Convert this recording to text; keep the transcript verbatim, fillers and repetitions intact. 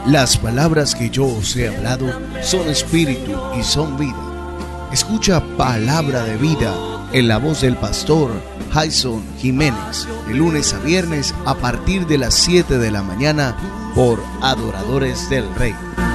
Las palabras que yo os he hablado son espíritu y son vida. Escucha Palabra de Vida en la voz del pastor Jason Jiménez, de lunes a viernes a partir de las siete de la mañana por Adoradores del Rey.